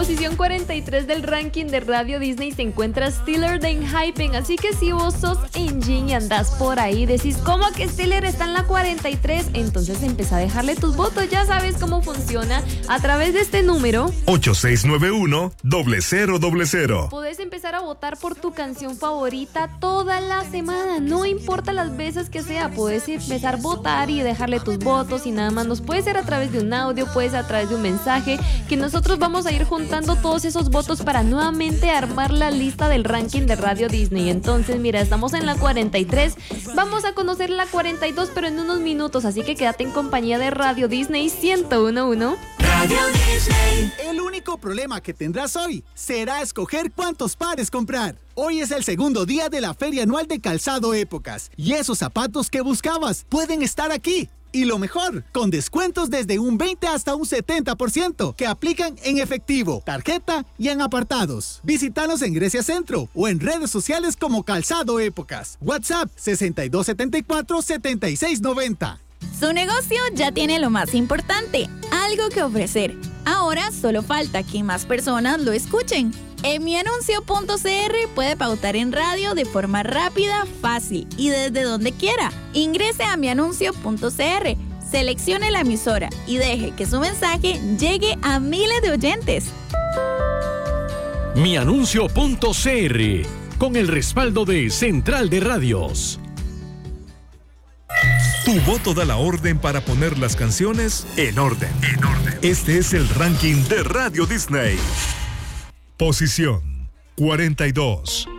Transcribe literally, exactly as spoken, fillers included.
posición cuarenta y tres del ranking de Radio Disney se encuentra Steeler Than Hypen. Así que si vos sos Engine y andás por ahí, decís, ¿cómo que Steeler está en la cuarenta y tres? Entonces empieza a dejarle tus votos. Ya sabes cómo funciona a través de este número ocho seis nueve uno, cero cero cero cero. Podés empezar a votar por tu canción favorita toda la semana. No importa las veces que sea, podés empezar a votar y dejarle tus votos y nada más. Nos puede ser a través de un audio, puede ser a través de un mensaje, que nosotros vamos a ir juntando todos esos votos para nuevamente armar la lista del ranking de Radio Disney. Entonces, mira, estamos en la cuarenta y tres, vamos a conocer la cuarenta y dos, pero en unos minutos, así que quédate en compañía de Radio Disney ciento uno punto uno. Radio Disney. El único problema que tendrás hoy será escoger cuántos pares comprar. Hoy es el segundo día de la Feria Anual de Calzado Épocas y esos zapatos que buscabas pueden estar aquí. Y lo mejor, con descuentos desde un veinte hasta un setenta por ciento que aplican en efectivo, tarjeta y en apartados. Visítanos en Grecia Centro o en redes sociales como Calzado Épocas. WhatsApp sesenta y dos setenta y cuatro, setenta y seis noventa. Su negocio ya tiene lo más importante, algo que ofrecer. Ahora solo falta que más personas lo escuchen. En mianuncio punto c r puede pautar en radio de forma rápida, fácil y desde donde quiera. Ingrese a mianuncio punto c r, seleccione la emisora y deje que su mensaje llegue a miles de oyentes. mianuncio punto c r, con el respaldo de Central de Radios. Tu voto da la orden para poner las canciones en orden. En orden. Este es el ranking de Radio Disney. Posición cuarenta y dos.